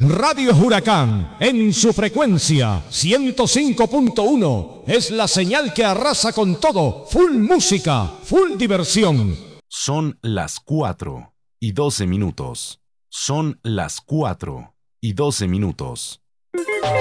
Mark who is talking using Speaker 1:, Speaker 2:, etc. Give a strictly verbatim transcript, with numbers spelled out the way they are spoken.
Speaker 1: Radio Huracán, en su frecuencia ciento cinco punto uno, es la señal que arrasa con todo. Full música, full diversión.
Speaker 2: Son las cuatro y doce minutos. Son las cuatro y doce minutos.